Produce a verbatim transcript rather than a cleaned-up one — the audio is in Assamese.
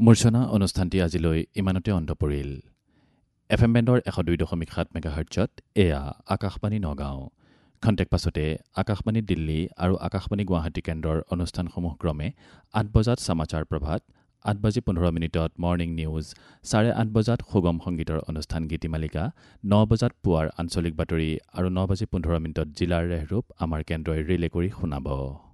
মূৰ্ছনা অনুষ্ঠানটি আজিলৈ ইমানতে অন্ত পৰিল। এফ এম বেণ্ডৰ এশ দুই দশমিক সাত মেগাহাৰ্টছত এয়া আকাশবাণী নগাঁও। খন্তেক পাছতে আকাশবাণী দিল্লী আৰু আকাশবাণী গুৱাহাটী কেন্দ্ৰৰ অনুষ্ঠানসমূহ ক্ৰমে আঠ বজাত সমাচাৰ প্ৰভাত, আঠ বাজি পোন্ধৰ মিনিটত মৰ্ণিং নিউজ, চাৰে আঠ বজাত সুগম সংগীতৰ অনুষ্ঠান গীতিমালিকা, ন বজাত পুৱাৰ আঞ্চলিক বাতৰি আৰু ন বাজি পোন্ধৰ মিনিটত জিলাৰ ৰেহৰূপ আমাৰ কেন্দ্ৰই ৰিলে কৰি শুনাব।